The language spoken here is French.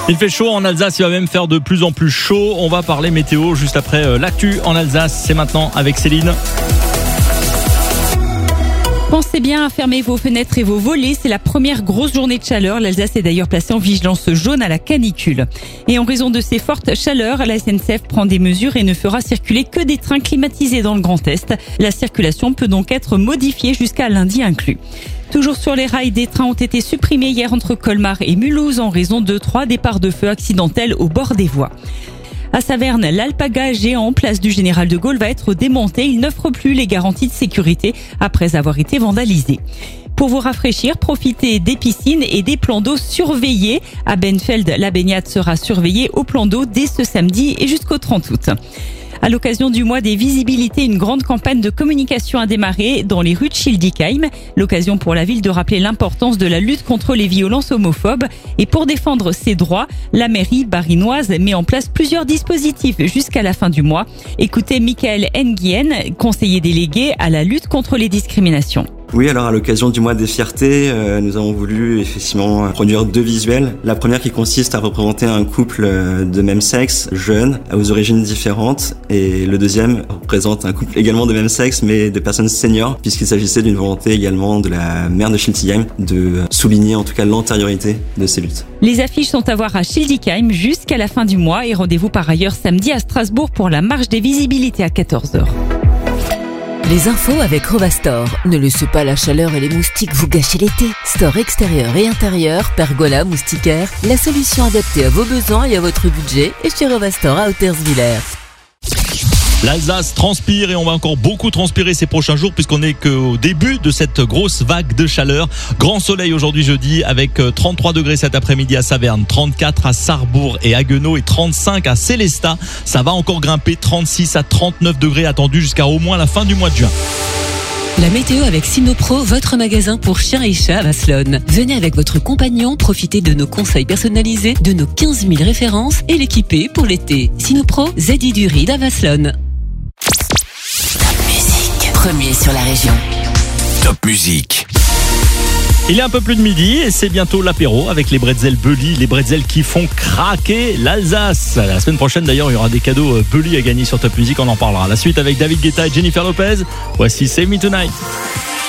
Il fait chaud en Alsace, il va même faire de plus en plus chaud. On va parler météo juste après l'actu en Alsace. C'est maintenant avec Céline. Pensez bien à fermer vos fenêtres et vos volets. C'est la première grosse journée de chaleur. L'Alsace est d'ailleurs placée en vigilance jaune à la canicule. Et en raison de ces fortes chaleurs, la SNCF prend des mesures et ne fera circuler que des trains climatisés dans le Grand Est. La circulation peut donc être modifiée jusqu'à lundi inclus. Toujours sur les rails, des trains ont été supprimés hier entre Colmar et Mulhouse en raison de 3 départs de feu accidentels au bord des voies. À Saverne, l'Alpaga géant place du Général de Gaulle va être démonté. Il n'offre plus les garanties de sécurité après avoir été vandalisé. Pour vous rafraîchir, profitez des piscines et des plans d'eau surveillés. À Benfeld, la baignade sera surveillée au plan d'eau dès ce samedi et jusqu'au 30 août. À l'occasion du mois des visibilités, une grande campagne de communication a démarré dans les rues de Schildikheim. L'occasion pour la ville de rappeler l'importance de la lutte contre les violences homophobes. Et pour défendre ses droits, la mairie barinoise met en place plusieurs dispositifs jusqu'à la fin du mois. Écoutez Michael Nguyen, conseiller délégué à la lutte contre les discriminations. Oui, alors à l'occasion du mois des fiertés, nous avons voulu effectivement produire 2 visuels. La première qui consiste à représenter un couple de même sexe, jeune, aux origines différentes. Et le deuxième représente un couple également de même sexe, mais de personnes seniors, puisqu'il s'agissait d'une volonté également de la maire de Schildikheim de souligner en tout cas l'antériorité de ces luttes. Les affiches sont à voir à Schildikheim jusqu'à la fin du mois. Et rendez-vous par ailleurs samedi à Strasbourg pour la marche des visibilités à 14h. Les infos avec Rovastor. Ne laissez pas la chaleur et les moustiques vous gâcher l'été. Store extérieur et intérieur, pergola, moustiquaire, la solution adaptée à vos besoins et à votre budget est chez Rovastor à Hauterswiller. L'Alsace transpire et on va encore beaucoup transpirer ces prochains jours puisqu'on est qu'au début de cette grosse vague de chaleur. Grand soleil aujourd'hui jeudi avec 33 degrés cet après-midi à Saverne, 34 à Sarrebourg et Haguenau et 35 à Sélestat. Ça va encore grimper, 36 à 39 degrés attendus jusqu'à au moins la fin du mois de juin. La météo avec Sinopro, votre magasin pour chiens et chats à Vasselonne. Venez avec votre compagnon, profitez de nos conseils personnalisés, de nos 15 000 références et l'équiper pour l'été. Sinopro, Zedi du Ride à Vasselonne. Top Musique, premier sur la région. Top Musique. Il est un peu plus de midi et c'est bientôt l'apéro avec les bretzels Bully, les bretzels qui font craquer l'Alsace. La semaine prochaine d'ailleurs, il y aura des cadeaux Bully à gagner sur Top Musique, on en parlera. La suite avec David Guetta et Jennifer Lopez. Voici Save Me Tonight.